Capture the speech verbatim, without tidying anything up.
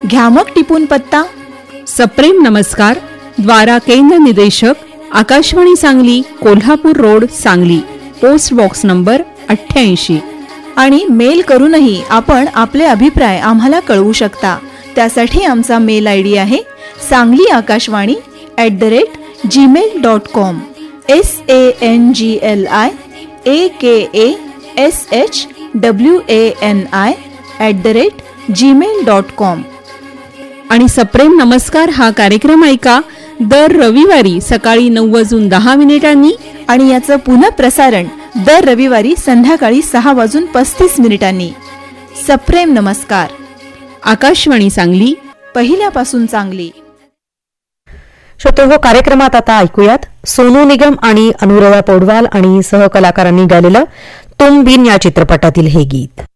घ्या मग टिपून पत्ता. सप्रेम नमस्कार, द्वारा केंद्र निदेशक, Akashvani Sangli, Kolhapur road, Sangli. Post box number अठ्ठ्याऐंशी. आणि मेल करूनही आपण आपले अभिप्राय आम्हाला कळवू शकता. त्यासाठी आमचा मेल आय डी आहे Sangli Akashvani at the rate Gmail dot com. S A N G L I A K A S H W A N I at the rate Gmail dot com. आणि सप्रेम नमस्कार हा कार्यक्रम ऐका दर रविवारी सकाळी नऊ वाजून दहा मिनिटांनी आणि याचं पुनःप्रसारण दर रविवारी संध्याकाळी सहा वाजून पस्तीस मिनिटांनी. सप्रेम नमस्कार. आकाशवाणी सांगली, पहिल्यापासून चांगली. श्रोतो, कार्यक्रमात आता ऐकूयात सोनू निगम आणि अनुराधा पौडवाल आणि सहकलाकारांनी गायलेलं तुम बिन या चित्रपटातील हे गीत.